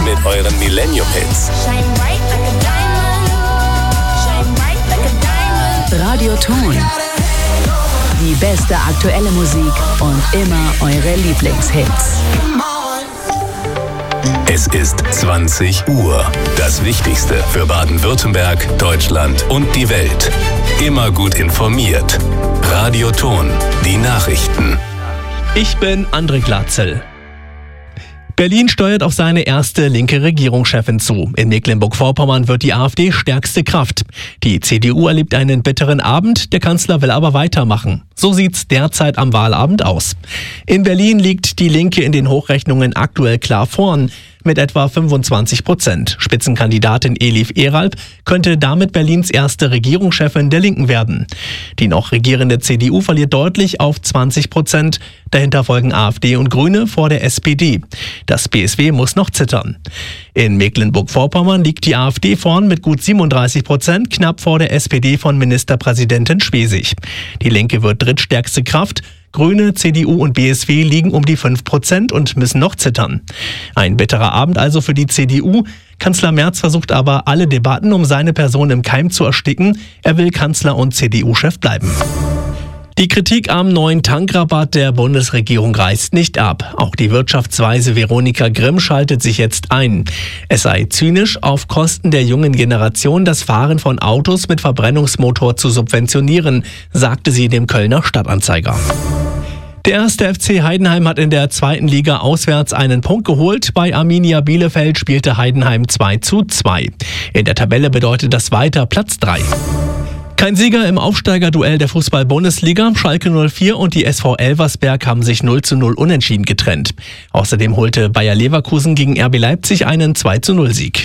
mit euren Millennium-Hits. Radioton. Die beste aktuelle Musik und immer eure Lieblingshits. Es ist 20 Uhr. Das Wichtigste für Baden-Württemberg, Deutschland und die Welt. Immer gut informiert. Radioton. Die Nachrichten. Ich bin André Glatzel. Berlin steuert auf seine erste linke Regierungschefin zu. In Mecklenburg-Vorpommern wird die AfD stärkste Kraft. Die CDU erlebt einen bitteren Abend, der Kanzler will aber weitermachen. So sieht's derzeit am Wahlabend aus. In Berlin liegt die Linke in den Hochrechnungen aktuell klar vorn mit etwa 25%. Spitzenkandidatin Elif Eralp könnte damit Berlins erste Regierungschefin der Linken werden. Die noch regierende CDU verliert deutlich auf 20%. Dahinter folgen AfD und Grüne vor der SPD. Das BSW muss noch zittern. In Mecklenburg-Vorpommern liegt die AfD vorn mit gut 37%, knapp vor der SPD von Ministerpräsidentin Schwesig. Die Linke wird drittstärkste Kraft. Grüne, CDU und BSW liegen um die 5% und müssen noch zittern. Ein bitterer Abend also für die CDU. Kanzler Merz versucht aber, alle Debatten um seine Person im Keim zu ersticken. Er will Kanzler und CDU-Chef bleiben. Die Kritik am neuen Tankrabatt der Bundesregierung reißt nicht ab. Auch die Wirtschaftsweise Veronika Grimm schaltet sich jetzt ein. Es sei zynisch, auf Kosten der jungen Generation das Fahren von Autos mit Verbrennungsmotor zu subventionieren, sagte sie dem Kölner Stadtanzeiger. Der 1. FC Heidenheim hat in der 2. Liga auswärts einen Punkt geholt. Bei Arminia Bielefeld spielte Heidenheim 2:2. In der Tabelle bedeutet das weiter Platz 3. Kein Sieger im Aufsteigerduell der Fußball-Bundesliga. Schalke 04 und die SV Elversberg haben sich 0:0 unentschieden getrennt. Außerdem holte Bayer Leverkusen gegen RB Leipzig einen 2:0-Sieg.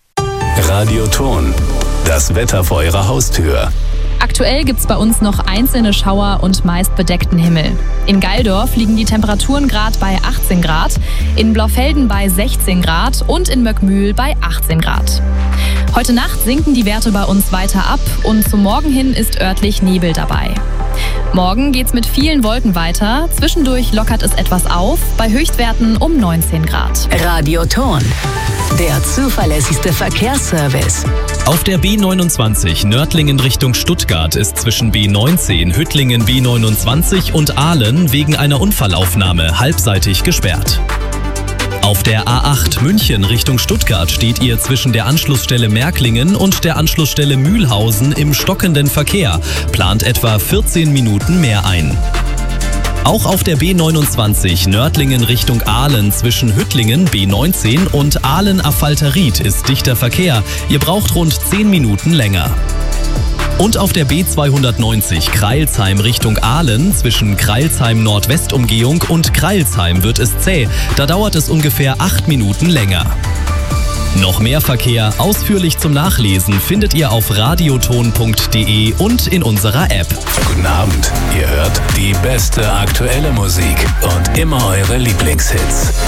Radioton. Das Wetter vor eurer Haustür. Aktuell gibt's bei uns noch einzelne Schauer und meist bedeckten Himmel. In Geildorf liegen die Temperaturen gerade bei 18 Grad, in Blaufelden bei 16 Grad und in Möckmühl bei 18 Grad. Heute Nacht sinken die Werte bei uns weiter ab und zum Morgen hin ist örtlich Nebel dabei. Morgen geht's mit vielen Wolken weiter, zwischendurch lockert es etwas auf, bei Höchstwerten um 19 Grad. Radioton. Der zuverlässigste Verkehrsservice. Auf der B29 Nördlingen Richtung Stuttgart ist zwischen B19 Hüttlingen B29 und Ahlen wegen einer Unfallaufnahme halbseitig gesperrt. Auf der A8 München Richtung Stuttgart steht ihr zwischen der Anschlussstelle Märklingen und der Anschlussstelle Mühlhausen im stockenden Verkehr, plant etwa 14 Minuten mehr ein. Auch auf der B29 Nördlingen Richtung Ahlen zwischen Hüttlingen B19 und Ahlen-Affalterried ist dichter Verkehr. Ihr braucht rund 10 Minuten länger. Und auf der B290 Crailsheim Richtung Ahlen zwischen Crailsheim Nordwestumgehung und Crailsheim wird es zäh. Da dauert es ungefähr 8 Minuten länger. Noch mehr Verkehr ausführlich zum Nachlesen findet ihr auf radioton.de und in unserer App. Guten Abend. Ihr hört die beste aktuelle Musik und immer eure Lieblingshits.